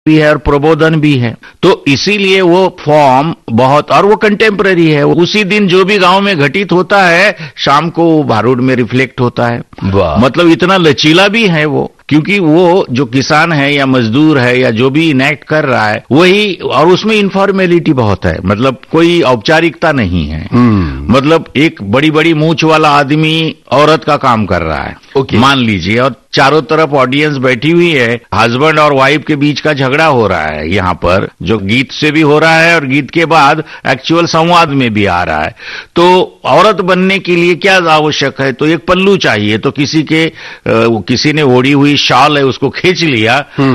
भी है और प्रबोधन भी है। तो इसीलिए वो फॉर्म बहुत, और वो कंटेम्पररी है। उसी दिन जो भी गांव में घटित होता है शाम को वो भारूड में रिफ्लेक्ट होता है। मतलब इतना लचीला भी है वो, क्योंकि वो जो किसान है या मजदूर है या जो भी इनेक्ट कर रहा है वही, और उसमें इनफॉर्मेलिटी बहुत है, मतलब कोई औपचारिकता नहीं है। मतलब एक बड़ी बड़ी मूंछ वाला आदमी औरत का काम कर रहा है, मान लीजिए, और चारों तरफ ऑडियंस बैठी हुई है, हस्बैंड और वाइफ के बीच का झगड़ा हो रहा है यहाँ पर, जो गीत से भी हो रहा है और गीत के बाद एक्चुअल संवाद में भी आ रहा है। तो औरत बनने के लिए क्या आवश्यक है? तो एक पल्लू चाहिए। तो किसी ने ओढ़ी हुई शॉल है उसको खींच लिया,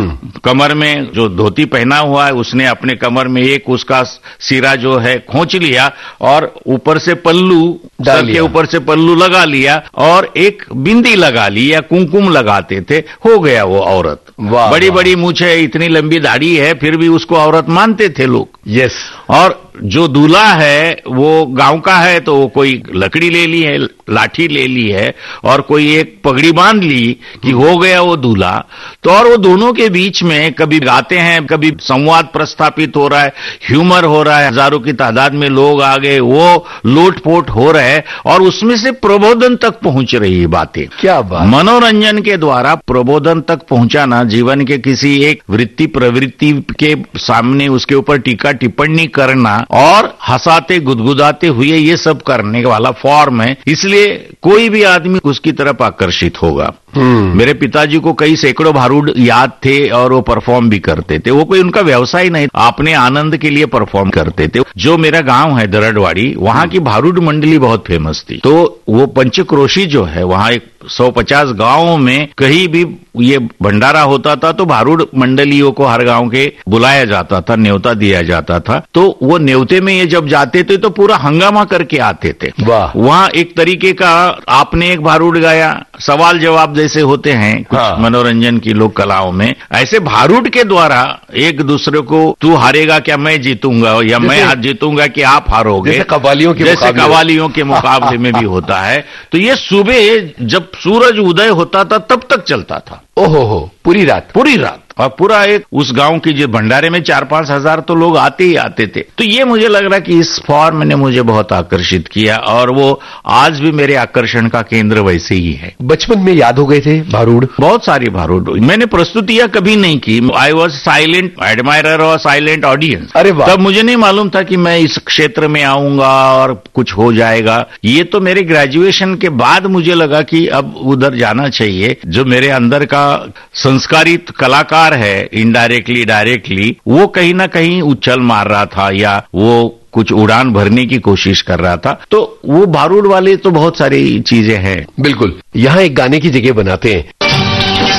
कमर में जो धोती पहना हुआ है उसने अपने कमर में एक उसका सिरा जो है खोंच लिया और ऊपर से पल्लू, सर के ऊपर से पल्लू लगा लिया और एक बिंदी लगा ली या कुमकुम लगाते थे, हो गया वो औरत। बड़ी बड़ी मूंछ है, इतनी लंबी दाढ़ी है, फिर भी उसको औरत मानते थे लोग। यस। और जो दूल्हा है वो गांव का है तो वो कोई लकड़ी ले ली है, लाठी ले ली है और कोई एक पगड़ी बांध ली कि हो गया वो दूल्हा। तो और वो दोनों के बीच में कभी गाते हैं, कभी संवाद प्रस्थापित हो रहा है, ह्यूमर हो रहा है, हजारों की तादाद में लोग आ गए, वो लोटपोट हो रहे हैं और उसमें से प्रबोधन तक पहुंच रही है बातें। क्या बात! मनोरंजन के द्वारा प्रबोधन तक पहुंचाना, जीवन के किसी एक वृत्ति प्रवृत्ति के सामने उसके ऊपर टीका टिप्पणी करना और हंसाते गुदगुदाते हुए ये सब करने वाला फॉर्म है। इसलिए कोई भी आदमी उसकी तरफ आकर्षित होगा। मेरे पिताजी को कई सैकड़ों भारूड याद थे और वो परफॉर्म भी करते थे। वो कोई उनका व्यवसाय नहीं, अपने आनंद के लिए परफॉर्म करते थे। जो मेरा गांव है दरड़वाड़ी, वहां की भारूड मंडली बहुत फेमस थी। तो वो पंचक्रोशी जो है, वहां एक 150 गांवों में कहीं भी ये भंडारा होता था तो भारूड मंडलियों को हर गांव के बुलाया जाता था, न्योता दिया जाता था। तो वो न्योते में ये जब जाते थे तो पूरा हंगामा करके आते थे। वहां एक तरीके का, आपने एक भारूड गाया, सवाल जवाब जैसे होते हैं कुछ मनोरंजन की लोक कलाओं में, ऐसे भारूड के द्वारा एक दूसरे को, तू हारेगा क्या मैं जीतूंगा, या मैं आज जीतूंगा कि आप हारोगे, जैसे कव्वालियों के मुकाबले में भी होता है। तो ये सुबह जब सूरज उदय होता था तब तक चलता था। ओहो, पूरी रात और पूरा एक उस गांव की जो भंडारे में 4-5 हजार तो लोग आते ही आते थे। तो ये मुझे लग रहा कि इस फॉर्म ने मुझे बहुत आकर्षित किया और वो आज भी मेरे आकर्षण का केंद्र वैसे ही है। बचपन में याद हो गए थे भारूड? बहुत सारी भारूड। मैंने प्रस्तुतियां कभी नहीं की। आई वॉज साइलेंट एडमायरर और साइलेंट ऑडियंस। अरे वाह! तब मुझे नहीं मालूम था कि मैं इस क्षेत्र में आऊंगा और कुछ हो जाएगा। ये तो मेरे ग्रेजुएशन के बाद मुझे लगा कि अब उधर जाना चाहिए। जो मेरे अंदर का संस्कारित कलाकार है, इनडायरेक्टली डायरेक्टली, वो कहीं ना कहीं उछल मार रहा था या वो कुछ उड़ान भरने की कोशिश कर रहा था। तो वो भारूड वाले तो बहुत सारी चीजें हैं। बिल्कुल। यहाँ एक गाने की जगह बनाते हैं